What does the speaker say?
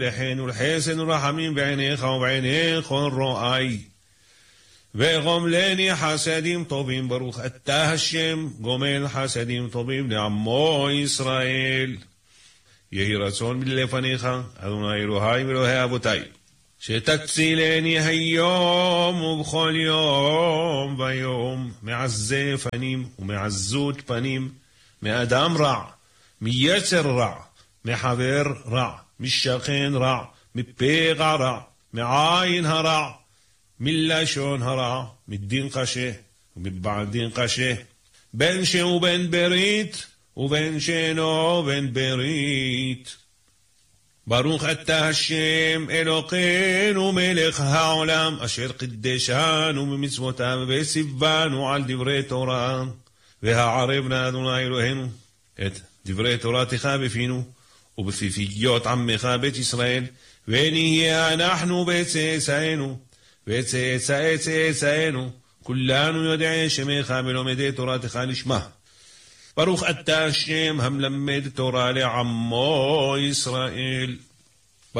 לחנו לחסן ורחמים בעיניך ובעיני כל רואי. וגומלני חסדים טובים, ברוך אתה השם, גומל חסדים טובים לעמו ישראל. יהי רצון מלפניך, אדוני אלוהי ואלוהי אבותי, שתצילני היום ובכל יום ויום מעזה פנים ומעזות פנים, מאדם רע, מיצר רע, מחבר רע, משכן רע, מפגע רע, מעין הרע, מלשון הרע, מדין קשה ומבעל דין קשה, בין שהוא בן ברית ובין שאינו בן ברית. ברוך אתה השם אלוקינו מלך העולם, אשר קדשנו במצוותיו וציוונו על דברי תורה. והערבנה אדוני אלוהינו את דברי תורתך בפינו ובפי פיות עמך בית ישראל, ונהיה אנחנו וצאצאינו וצאצאי צאצאינו כולנו יודעי שמך ולומדי תורתך לשמה. ברוך אתה השם המלמד תורה לעמו ישראל.